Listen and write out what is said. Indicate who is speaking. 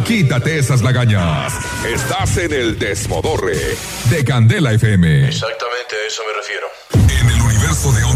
Speaker 1: quítate esas lagañas. Estás en el Desmodorre de Candela FM.
Speaker 2: Exactamente a eso me refiero.
Speaker 1: En el universo de